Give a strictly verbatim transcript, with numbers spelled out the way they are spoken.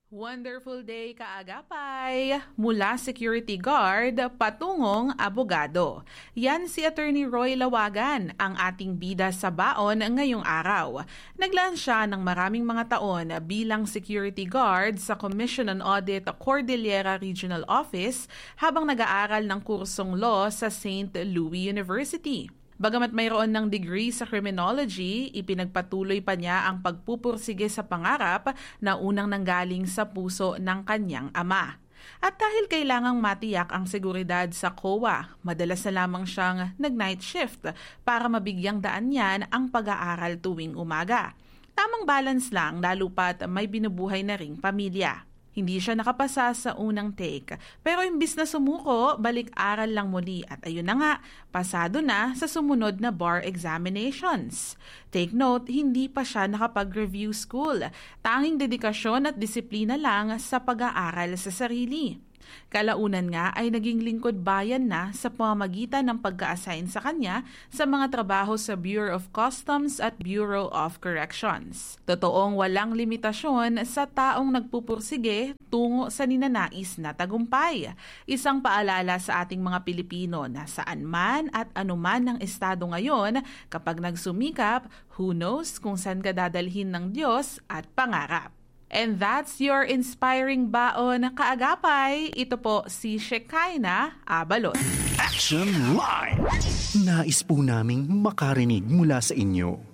Wonderful day kaagapay! Mula security guard patungong abogado. Yan si Attorney Roy Lawagan, ang ating bida sa baon ngayong araw. Naglaan siya ng maraming mga taon bilang security guard sa Commission on Audit Cordillera Regional Office habang nag-aaral ng kursong law sa Saint Louis University. Bagamat mayroon ng degree sa criminology, ipinagpatuloy pa niya ang pagpupursige sa pangarap na unang nanggaling sa puso ng kanyang ama. At dahil kailangang matiyak ang seguridad sa C O A, madalas na lamang siyang nag-night shift para mabigyang daan niyan ang pag-aaral tuwing umaga. Tamang balance lang lalo pat may binubuhay na ring pamilya. Hindi siya nakapasa sa unang take. Pero imbis na sumuko, balik-aral lang muli at ayun na nga, pasado na sa sumunod na bar examinations. Take note, hindi pa siya nakapag-review school. Tanging dedikasyon at disiplina lang sa pag-aaral sa sarili. Kalaunan nga ay naging lingkod bayan na sa pamamagitan ng pagka-assign sa kanya sa mga trabaho sa Bureau of Customs at Bureau of Corrections. Totoong walang limitasyon sa taong nagpupursige tungo sa ninanais na tagumpay. Isang paalala sa ating mga Pilipino na saan man at anuman ng estado ngayon, kapag nagsumikap, who knows kung saan ka dadalhin ng Diyos at pangarap. And that's your inspiring baon kaagapay. Ito po si Shekinah Abalon. Action Line! Nais po naming makarinig mula sa inyo.